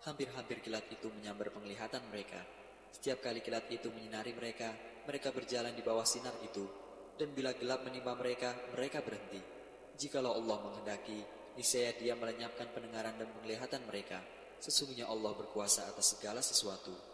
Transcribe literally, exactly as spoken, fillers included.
Hampir-hampir kilat itu menyambar penglihatan mereka. Setiap kali kilat itu menyinari mereka, mereka berjalan di bawah sinar itu. Dan bila gelap menimpa mereka, mereka berhenti. Jikalau Allah menghendaki, niscaya Dia melenyapkan pendengaran dan penglihatan mereka. Sesungguhnya Allah berkuasa atas segala sesuatu.